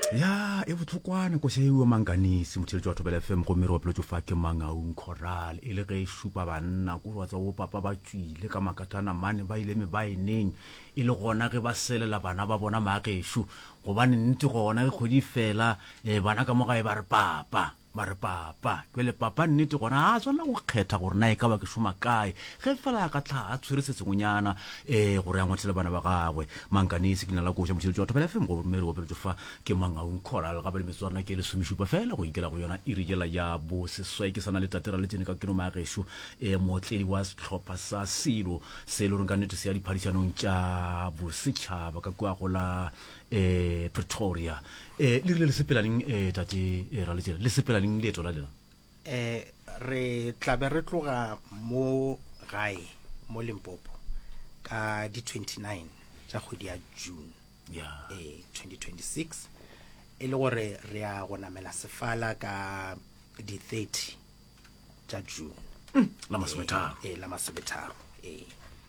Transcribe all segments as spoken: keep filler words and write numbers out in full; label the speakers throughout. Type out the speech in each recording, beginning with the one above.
Speaker 1: ya e botlhokwane ko se iwe manganisi motheletsi wa Thobela F M go mere wa pelotso fa ke Mangaung Choral e le ge e shupa banna go wa tsa bo papa ba tswile ka makatana mane ba ile me ba eneng e le gona ge ba selela bana ba bona mageshu go bane nnete gona ge kgodi fela e bana ka moga e ba re papa ba re papa kwele papa nnete gona a tswana go kgetha gore na e ka ba ke shuma kae ge fela ka tla a tshwere setsengonyana eh gore ya ngwathele bana ba gagwe manganisi ke nna la go ja motheletsi wa Thobela F M go mere wa pelotso fa ke Mangaung Choral ga ba le metswana ke le somishupa fela go ikela go yona e rigela ya bo seswai ke sana le tatera le tsene ka keno mageshu e motledi wa setlhopha sa Silo se le re ka nnete se ya diphadišanong tša bo setšhaba ka kwa go la eh Pretoria eh le le sepelaneng eh tate ra le tsela le sepelaneng le tola lela
Speaker 2: eh re tla be re tloga mo gae mo Limpopo ka di twenty-nine tša kgwedi ya June
Speaker 1: ya
Speaker 2: eh twenty twenty-six e le gore re a go namela sefala ka di thirty tša June
Speaker 1: la masometharo
Speaker 2: eh la masometharo eh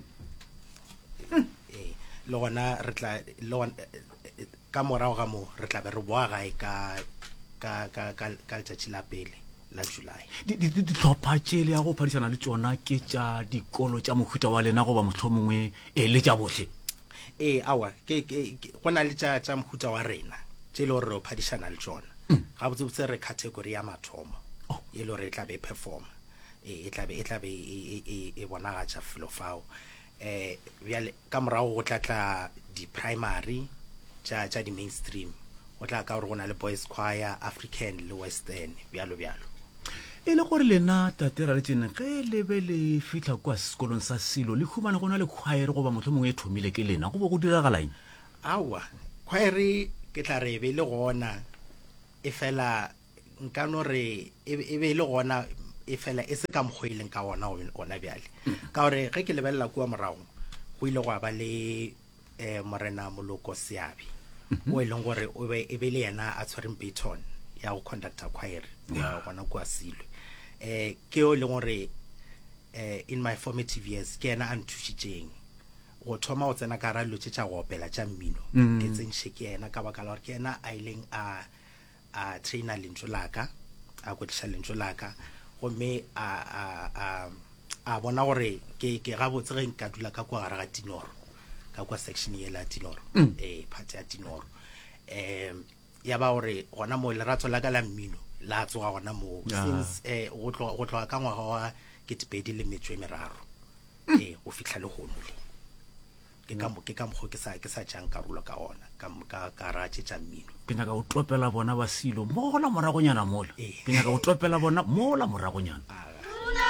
Speaker 2: eh le gona re tla le gona ka morago ga mo re tla be re boa gae ka ka ka ka ka tšatši la pele la July
Speaker 1: di di di tlhopha tšele ya go phadišana le tsona ke tša dikolo tša mohuta wa lena go ba mohlomongwe e le tša bohle
Speaker 2: eh awa ke ke go na le tša tša mohuta wa rena tše le gore re phadišana le tsona ga botse botse re category ya mathomo e le gore e tla be perform e tla be e tla be e e bonagatša felo fao eh bjale ka morago go tla tla di primary tša tša di mainstream o tla ka gore go na le boys choir African le western bjalo bjalo
Speaker 1: e le gore lena tatera le tsene ge le be le fitla kwa sekolong sa Silo le humane go na le choir go ba mohlomongwe e thomile ke lena go bo go diragalaeng
Speaker 2: awa choir ke tla re be le gona e fela nka no re e be le gona e fela e se ka mkhoileng ka ona ona bjale ka gore ge ke lebella kwa morago go ile go ba le eh morena Moloko Seabe o ile gore o be e be le yena a tshwereng baton ya go conductor choir ya gona kwa Silo eh ke o le gore eh in my formative years ke yena a nthusitseng go thoma o tsena ka ra lo tšetša go opela tša mmino ke tsentše ke yena ka baka la gore ke yena a ileng a a trainer lentso laka a kwetliša lentso laka gomme a a a a bona gore ke ke ga botse ge nka dula ka kwa gare ga Tinoro ka kwa section ye la Tinoro eh part ya Tinoro eh ya ba gore gona mo lerato la ka la mmino la tsoga gona mo since eh go tloga go tloga ka ngwaga wa ke tepedi le metso e meraro eh go fihla le gono le ke ka mo ke ka mo ke sa ke sa tšang karolo ka ona ka ka ka ra tšetša mmino
Speaker 1: ke nyaka go topela bona ba Silo mola moragonyana mola ke nyaka go topela bona mola moragonyana